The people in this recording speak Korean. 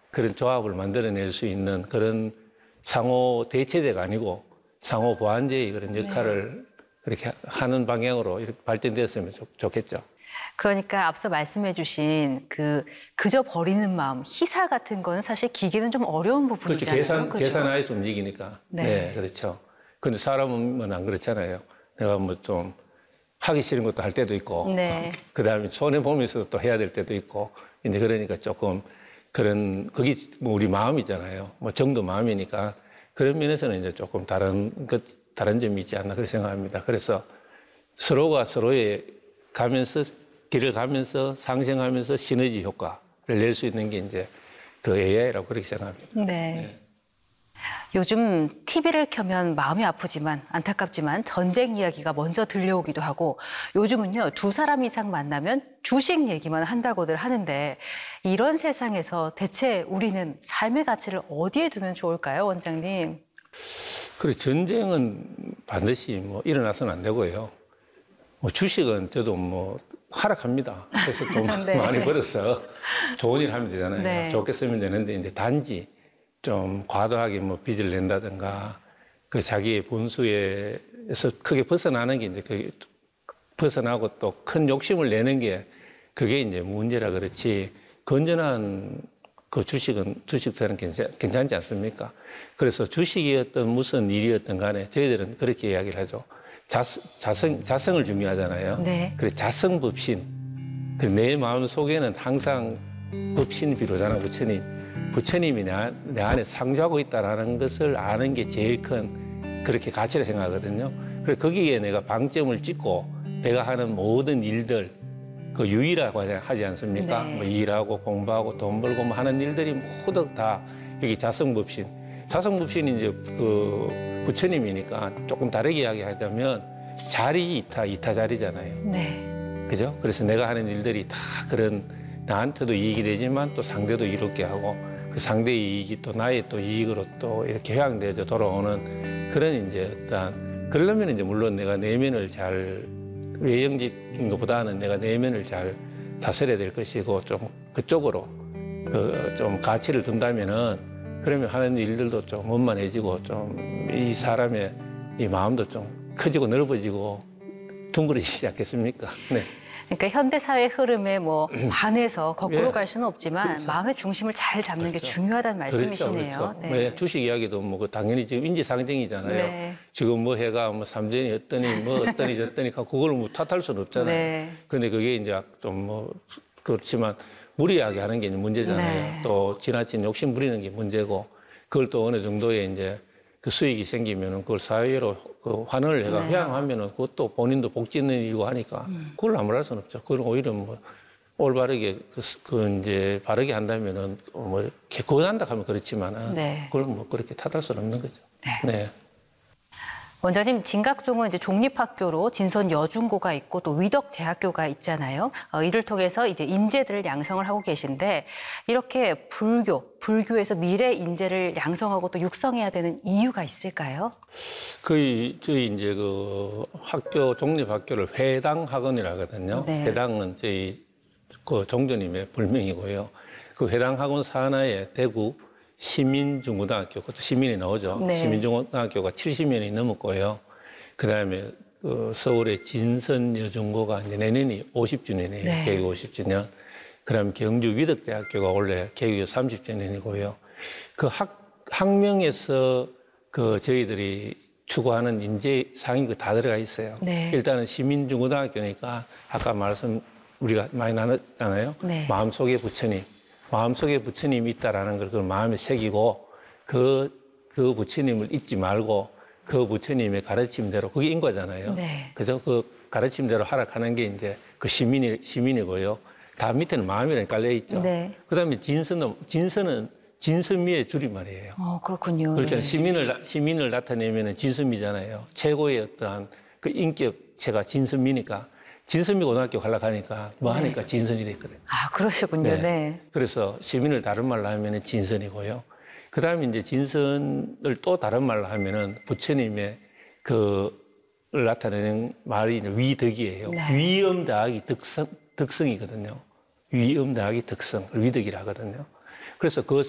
그런 조합을 만들어낼 수 있는 그런 상호 대체제가 아니고 상호 보완제의 그런 역할을 그렇게 하는 방향으로 이렇게 발전되었으면 좋겠죠. 그러니까 앞서 말씀해 주신 그저 버리는 마음, 희사 같은 건 사실 기계는 좀 어려운 부분이잖아요. 그렇죠. 계산하에서 움직이니까. 네, 그렇죠. 근데 사람은 안 그렇잖아요. 내가 뭐 좀 하기 싫은 것도 할 때도 있고, 그다음에 손해보면서 또 해야 될 때도 있고, 이제 그러니까 조금 그런, 그게 뭐 우리 마음이잖아요. 뭐 정도 마음이니까 그런 면에서는 이제 조금 다른 점이 있지 않나 그렇게 생각합니다. 그래서 서로가 서로의 길을 가면서 상생하면서 시너지 효과를 낼 수 있는 게 이제 그 AI라고 그렇게 생각합니다. 네. 요즘 TV를 켜면 마음이 아프지만 안타깝지만 전쟁 이야기가 먼저 들려오기도 하고 요즘은요 2사람 이상 만나면 주식 얘기만 한다고들 하는데 이런 세상에서 대체 우리는 삶의 가치를 어디에 두면 좋을까요, 원장님? 그래 전쟁은 반드시 뭐 일어나서는 안 되고요. 뭐 주식은 저도 뭐 하락합니다. 그래서 돈 많이 벌어서 좋은 일 하면 되잖아요. 좋게 쓰면 되는데 이제 단지 좀 과도하게 뭐 빚을 낸다든가 그 자기의 본수에서 크게 벗어나는 게 이제 그 벗어나고 또 큰 욕심을 내는 게 그게 이제 문제라 그렇지 건전한 그 주식들은 괜찮지 않습니까? 그래서 주식이었던 무슨 일이었던 간에 저희들은 그렇게 이야기를 하죠. 자성을 중요하잖아요. 그래서 자성법신. 내 마음 속에는 항상 법신이 비로자나 부처님이 내 안에 상주하고 있다는 것을 아는 게 제일 큰 그렇게 가치라 생각하거든요. 그래서 거기에 내가 방점을 찍고 내가 하는 모든 일들, 그 유의라고 하지 않습니까? 뭐 일하고 공부하고 돈 벌고 뭐 하는 일들이 모두 다 여기 자성법신. 자성법신이 이제 그 부처님이니까 조금 다르게 이야기하자면 자리 이타 자리잖아요. 그죠? 그래서 내가 하는 일들이 다 그런 나한테도 이익이 되지만 또 상대도 이롭게 하고 그 상대의 이익이 또 나의 또 이익으로 또 이렇게 회양돼서 돌아오는 그런 이제 어떤 그러려면 이제 물론 내가 내면을 잘 외형적인 것보다는 내가 내면을 잘 다스려야 될 것이고 좀 그쪽으로 좀 가치를 둔다면은 그러면 하는 일들도 좀 원만해지고 좀 이 사람의 이 마음도 좀 커지고 넓어지고 둥그러지지 않겠습니까? 네. 그러니까 현대사회 흐름에 뭐 반해서 거꾸로 갈 수는 없지만 마음의 중심을 잘 잡는 게 중요하다는 말씀이시네요. 네, 주식 이야기도 뭐 당연히 지금 인지상정이잖아요. 지금 뭐 해가 뭐 삼전이 어떠니 뭐 어떠니 저떠니 그걸 뭐 탓할 수는 없잖아요. 근데 그게 이제 좀 뭐 그렇지만 무리하게 하는 게 문제잖아요. 또 지나친 욕심 부리는 게 문제고 그걸 또 어느 정도의 이제 그 수익이 생기면은 그걸 사회로 그 환원을 해가 회양하면은 그것도 본인도 복 짓는 일이고 하니까 그걸 나무랄 수는 없죠. 그건 오히려 뭐 올바르게 이제 바르게 한다면은 뭐 이렇게 권한다 하면 그렇지만은 그걸 뭐 그렇게 탓할 수는 없는 거죠. 네. 원장님, 진각종은 이제 종립학교로 진선 여중고가 있고 또 위덕대학교가 있잖아요. 이를 통해서 이제 인재들을 양성을 하고 계신데 이렇게 불교에서 미래 인재를 양성하고 또 육성해야 되는 이유가 있을까요? 저희 이제 그 학교 종립학교를 회당학원이라 하거든요. 회당은 저희 그 종조님의 별명이고요. 그 회당학원 산하에 대구 시민중고등학교, 그것도 시민이 나오죠. 시민중고등학교가 70년이 넘었고요. 그 다음에 서울의 진선여중고가 이제 내년이 50주년이에요. 개교 50주년. 그 다음에 경주 위덕대학교가 원래 개교 30주년이고요. 그 학명에서 저희들이 추구하는 인재상이 다 들어가 있어요. 일단은 시민중고등학교니까 아까 우리가 많이 나눴잖아요. 마음속에 부처님. 마음속에 부처님이 있다라는 걸 그걸 마음에 새기고 그 부처님을 잊지 말고 그 부처님의 가르침대로 그게 인과잖아요. 그죠? 그 가르침대로 하락하는 게 이제 그 시민이고요. 다 밑에는 마음이라는 깔려 있죠. 그다음에 진선은 진선미의 줄임말이에요. 그렇군요. 그렇죠. 시민을 나타내면은 진선미잖아요. 최고의 어떠한 그 인격체가 진선미니까. 진선미 고등학교 가려고 하니까 뭐 하니까 진선이 됐거든요. 아, 그러시군요. 그래서 시민을 다른 말로 하면은 진선이고요. 그 다음에 이제 진선을 또 다른 말로 하면은 부처님의 를 나타내는 말이 이제 위덕이에요. 위엄 더하기 덕성이거든요. 위엄 더하기 덕성, 위덕이라 하거든요. 그래서 그